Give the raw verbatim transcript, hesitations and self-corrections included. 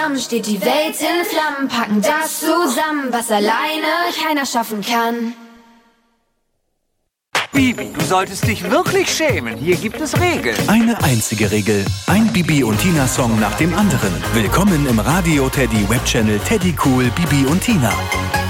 zusammen steht die Welt in Flammen, packen das zusammen, was alleine keiner schaffen kann. Bibi, du solltest dich wirklich schämen. Hier gibt es Regeln. Eine einzige Regel. Ein Bibi und Tina-Song nach dem anderen. Willkommen im Radio Teddy Webchannel Teddy Cool Bibi und Tina.